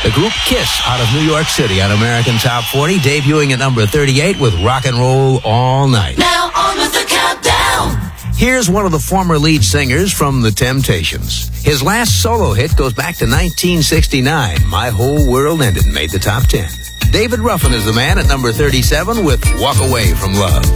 The group Kiss out of New York City on American Top 40, debuting at number 38 with Rock and Roll All Night. Now on with the countdown. Here's one of the former lead singers from The Temptations. His last solo hit goes back to 1969. My Whole World Ended and made the top 10. David Ruffin is the man at number 37 with Walk Away from Love.